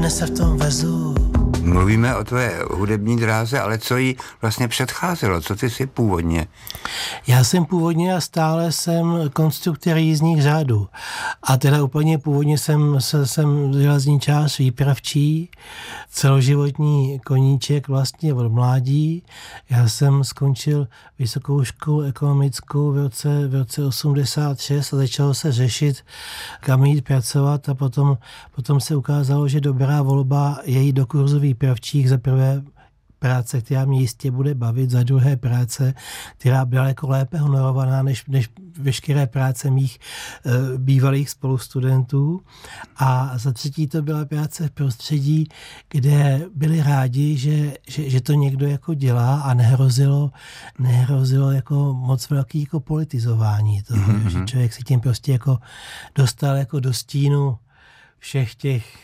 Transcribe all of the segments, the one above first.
dnes se v tom vezu. Mluvíme o tvé hudební dráze, ale co jí vlastně předcházelo? Co ty jsi původně? Já jsem původně a stále jsem konstruktor jízdních řádů. A teda úplně původně jsem železničář, výpravčí, celoživotní koníček vlastně od mládí. Já jsem skončil vysokou školu ekonomickou v roce 86 a začalo se řešit, kam jít pracovat, a potom se ukázalo, že dobrá volba je jít do kurzu výpravčích. Za prvé práce, která mě jistě bude bavit, za druhé práce, která byla jako lépe honorovaná než veškeré práce mých bývalých spolustudentů, a za třetí to byla práce v prostředí, kde byli rádi, že to někdo jako dělá a nehrozilo jako moc velký jako politizování toho, že člověk se tím prostě jako dostal jako do stínu všech těch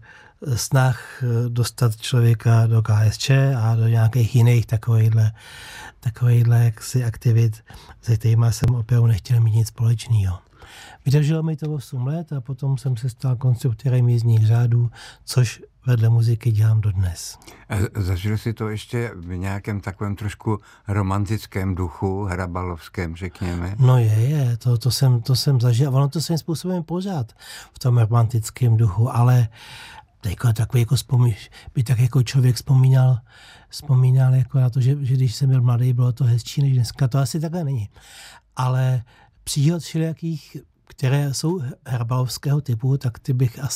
snah dostat člověka do KSČ a do nějakých jiných takovýchhle jaksi aktivit, se kterými jsem opravdu nechtěl mít nic společného. Vydrželo mi to 8 let a potom jsem se stal konstruktorem jízdních řádů, což vedle muziky dělám dodnes. Zažil jsi to ještě v nějakém takovém trošku romantickém duchu, hrabalovském, řekněme? No to jsem zažil. Ono to svým způsobem pořád v tom romantickém duchu, ale takový jako by tak jako člověk vzpomínal jako na to, že když jsem byl mladý, bylo to hezčí než dneska. To asi takhle není. Ale příhod všelijakých, které jsou hrabalovského typu, tak těch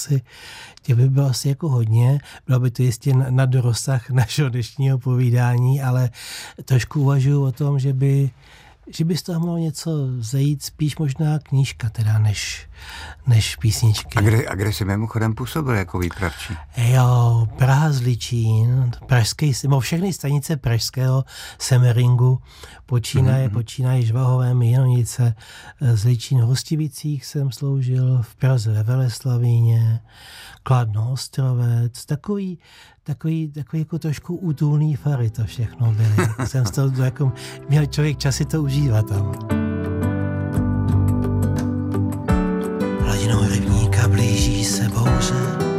by bylo asi jako hodně. Bylo by to jistě nad rozsah našeho dnešního povídání, ale trošku uvažuji o tom, že by z toho mohlo něco zajít, spíš možná knížka teda, než písničky. A kde jsi mimochodem působil jako výpravčí? Jo, Praha, Zličín, všechny stanice pražského Semeringu, počínaje Žvahovem, Jinonice, Zličín, v Hostivicích jsem sloužil, v Praze ve Veleslavíně, Kladno, Ostrovec, takový jako trošku útulný fary to všechno byly. Jsem z toho jako měl člověk čas si to užívat tam. Hladinou rybníka blíží se bouře,